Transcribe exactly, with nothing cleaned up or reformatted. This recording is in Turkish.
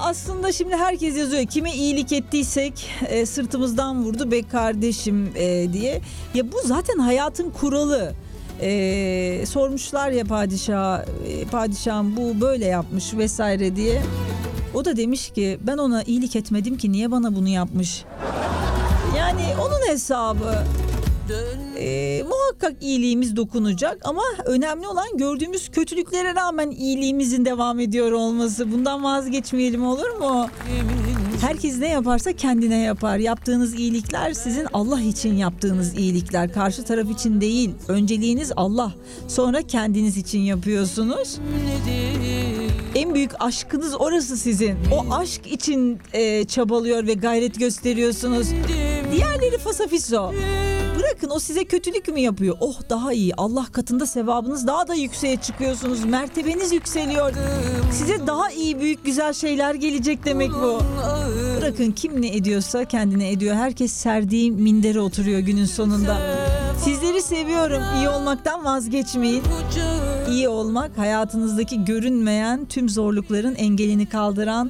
aslında şimdi herkes yazıyor. Kime iyilik ettiysek e, sırtımızdan vurdu be kardeşim e, diye. Ya bu zaten hayatın kuralı. E, sormuşlar ya padişah, e, padişahım bu böyle yapmış vesaire diye. O da demiş ki ben ona iyilik etmedim ki niye bana bunu yapmış? Yani onun hesabı. Ee, muhakkak iyiliğimiz dokunacak ama önemli olan gördüğümüz kötülüklere rağmen iyiliğimizin devam ediyor olması. Bundan vazgeçmeyelim, olur mu? Herkes ne yaparsa kendine yapar. Yaptığınız iyilikler sizin Allah için yaptığınız iyilikler. Karşı taraf için değil. Önceliğiniz Allah. Sonra kendiniz için yapıyorsunuz. En büyük aşkınız orası sizin. O aşk için e, çabalıyor ve gayret gösteriyorsunuz. Diğerleri fasafiso. Bırakın, o size kötülük mü yapıyor? Oh daha iyi. Allah katında sevabınız daha da yükseğe çıkıyorsunuz. Mertebeniz yükseliyor. Size daha iyi, büyük, güzel şeyler gelecek demek bu. Bırakın, kim ne ediyorsa kendine ediyor. Herkes serdiği mindere oturuyor günün sonunda. Sizleri seviyorum. İyi olmaktan vazgeçmeyin. İyi olmak hayatınızdaki görünmeyen tüm zorlukların engelini kaldıran